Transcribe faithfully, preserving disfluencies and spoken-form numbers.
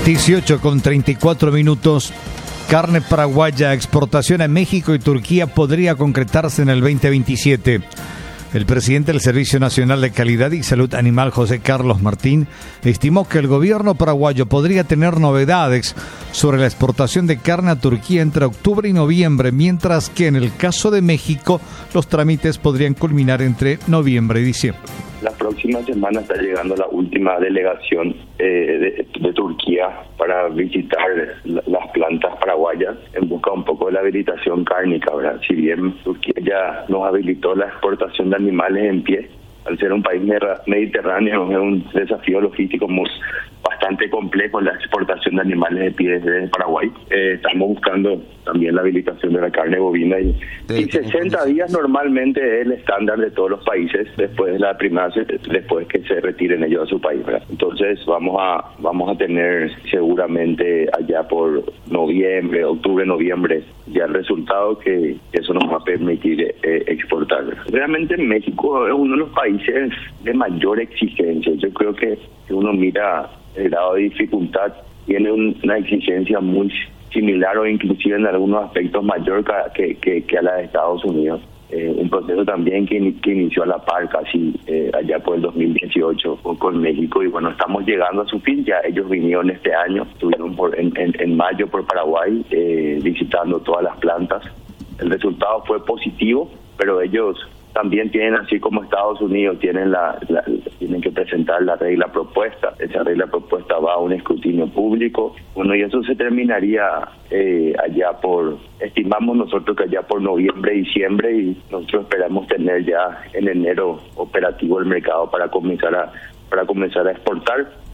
dieciocho con treinta y cuatro minutos. Carne paraguaya, exportación a México y Turquía podría concretarse en el veinte veintisiete. El presidente del Servicio Nacional de Calidad y Salud Animal, José Carlos Martín, estimó que el gobierno paraguayo podría tener novedades sobre la exportación de carne a Turquía entre octubre y noviembre, mientras que en el caso de México los trámites podrían culminar entre noviembre y diciembre. La próxima semana está llegando la última delegación eh, de, de Turquía para visitar la, las plantas paraguayas en busca un poco de la habilitación cárnica, ¿verdad? Si bien Turquía ya nos habilitó la exportación de animales en pie, al ser un país mediterráneo es un desafío logístico muy, bastante complejo la exportación de animales de pie desde Paraguay. Eh, estamos buscando también la habilitación de la carne bovina y, y sesenta días normalmente es el estándar de todos los países después de la primera, después que se retiren ellos a su país, ¿verdad? Entonces vamos a vamos a tener seguramente allá por noviembre, octubre, noviembre ya el resultado que eso nos va a permitir eh, exportar. Realmente México es uno de los países de mayor exigencia. Yo creo que si uno mira el grado de dificultad, tiene un, una exigencia muy similar o inclusive en algunos aspectos mayor que, que, que a la de Estados Unidos. Eh, un proceso también que, que inició a la par casi eh, allá por el dos mil dieciocho con, con México, y bueno, estamos llegando a su fin. Ya ellos vinieron este año, estuvieron por, en, en, en mayo por Paraguay eh, visitando todas las plantas. El resultado fue positivo, pero ellos también tienen, así como Estados Unidos, tienen la, la tienen que presentar la regla propuesta. Esa regla propuesta va a un escrutinio público. Bueno, y eso se terminaría eh, allá por, estimamos nosotros que allá por noviembre, diciembre, y nosotros esperamos tener ya en enero operativo el mercado para comenzar a para comenzar a exportar.